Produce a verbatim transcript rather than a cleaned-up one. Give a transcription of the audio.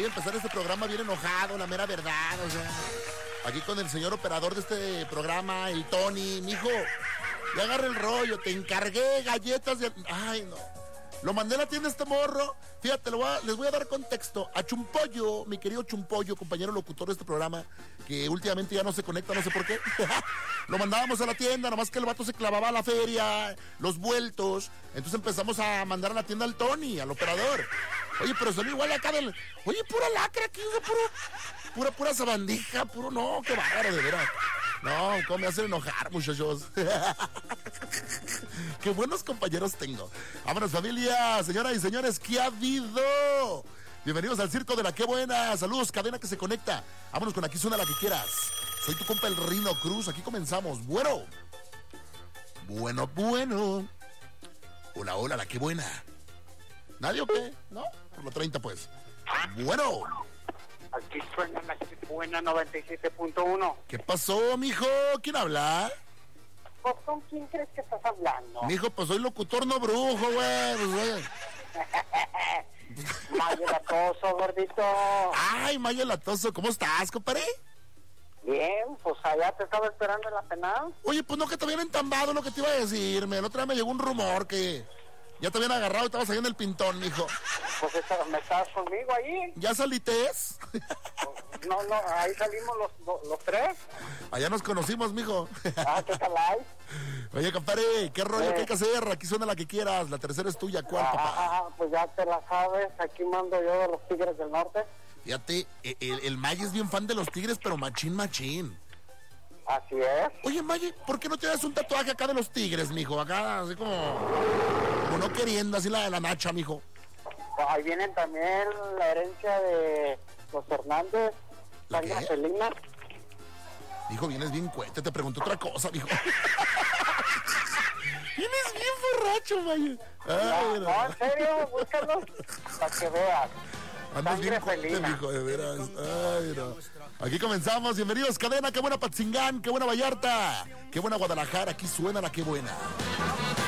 a empezar este programa bien enojado, la mera verdad, o sea. Aquí con el señor operador de este programa, el Tony, mijo. Ya agarra el rollo, te encargué galletas de... Ay, no. Lo mandé a la tienda este morro. Fíjate, lo voy a, les voy a dar contexto. A Chumpollo, mi querido Chumpollo, compañero locutor de este programa, que últimamente ya no se conecta, no sé por qué. Lo mandábamos a la tienda, nomás que el vato se clavaba a la feria, los vueltos. Entonces empezamos a mandar a la tienda al Tony, al operador. Oye, pero salió igual acá del... Oye, pura lacra aquí, puro... Pura, pura sabandija, puro... No, qué bárbaro, de veras. No, cómo me hacen enojar, muchachos. Qué buenos compañeros tengo. Vámonos, familia, señoras y señores, ¿qué ha habido? Bienvenidos al Circo de la Qué Buena. Saludos, cadena que se conecta. Vámonos con Aquí Suena la que quieras. Soy tu compa el Rino Cruz. Aquí comenzamos. Bueno. Bueno, bueno. Hola, hola, la Qué Buena. ¿Nadie o qué? ¿No? Por lo treinta, pues. Bueno. Aquí suena la Qué Buena noventa y siete punto uno. ¿Qué pasó, mijo? ¿Quién habla? ¿Pues con quién crees que estás hablando? Mijo, pues soy locutor, no brujo, güey. Pues, güey. Mayo Latoso, gordito. Ay, Mayo Latoso, ¿cómo estás, compadre? Bien, pues allá te estaba esperando en la penal. Oye, pues no, que te habían entambado lo que te iba a decirme. El otro día me llegó un rumor que ya te habían agarrado y estabas ahí en el pintón, mijo. Pues esta- me estabas conmigo ahí. ¿Ya salites? No, no, ahí salimos los, los, los tres. Allá nos conocimos, mijo. Ah, ¿qué tal hay? Oye, compadre, ¿qué rollo? Eh. ¿Qué hay que hacer? Aquí suena la que quieras. La tercera es tuya. ¿Cuál, papá? Ah, pues ya te la sabes. Aquí mando yo de los Tigres del Norte. Fíjate, el, el, el May es bien fan de los Tigres, pero machín, machín. Así es. Oye, May, ¿por qué no te das un tatuaje acá de los Tigres, mijo? Acá, así como... Como no queriendo, así la de la Nacha, mijo. Ahí vienen también la herencia de los Hernández. ¿La Sangre qué? felina. Mijo, vienes bien cuete, te pregunto otra cosa, mijo. Vienes bien borracho, May. No, Ay, no, en serio, búscalos para que veas. Andas bien Sangre cuete, felina. mijo, de veras. Ay, no. Aquí comenzamos. Bienvenidos, cadena. Qué buena Patzingán, qué buena Vallarta, qué buena Guadalajara. Aquí suena la Qué Buena.